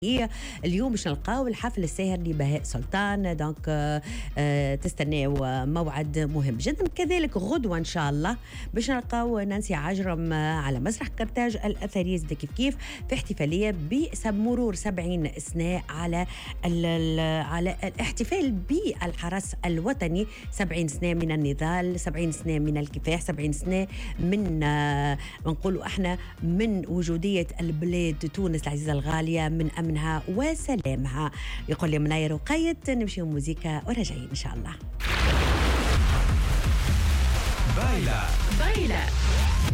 اليوم باش نلقاو الحفل الساهر لبهاء سلطان. دونك تستناو موعد مهم جدا. كذلك غدوه ان شاء الله باش نلقاو نانسي عجرم على مسرح قرطاج الاثري زاد كيف في احتفاليه بمرور 70 سنه على على الاحتفال بالحرس الوطني. 70 سنه من النضال، 70 سنه من الكفاح، 70 سنه من نقولوا احنا من وجوديه البلاد تونس العزيزه الغاليه، من أمنها وسلامها. يقول لي مناير وقيد نمشي موزيكا وراجعين إن شاء الله. بايلة